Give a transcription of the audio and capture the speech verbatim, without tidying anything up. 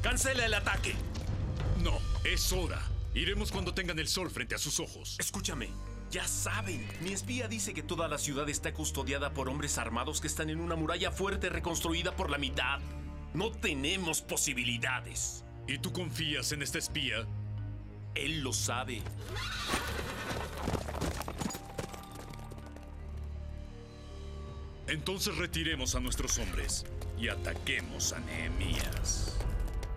¡Cancela el ataque! No, es hora. Iremos cuando tengan el sol frente a sus ojos. Escúchame, ya saben. Mi espía dice que toda la ciudad está custodiada por hombres armados que están en una muralla fuerte reconstruida por la mitad. No tenemos posibilidades. ¿Y tú confías en este espía? Él lo sabe. Entonces retiremos a nuestros hombres y ataquemos a Nehemías.